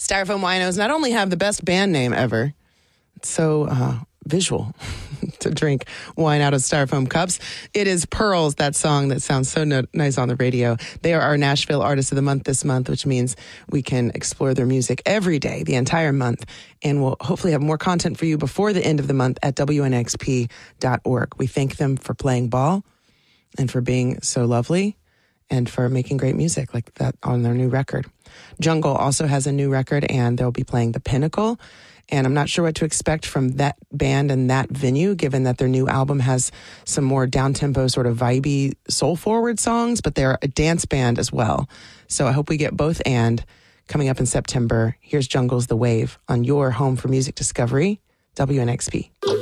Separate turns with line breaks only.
Styrofoam Winos not only have the best band name ever, it's so visual to drink wine out of styrofoam cups. It is Pearls, that song that sounds so nice on the radio. They are our Nashville Artist of the Month this month, which means we can explore their music every day, the entire month. And we'll hopefully have more content for you before the end of the month at WNXP.org. We thank them for playing ball and for being so lovely and for making great music like that on their new record. Jungle also has a new record, and they'll be playing The Pinnacle. And I'm not sure what to expect from that band and that venue, given that their new album has some more down-tempo, sort of vibey, soul-forward songs, but they're a dance band as well. So I hope we get both and coming up in September. Here's Jungle's The Wave on your home for music discovery, WNXP.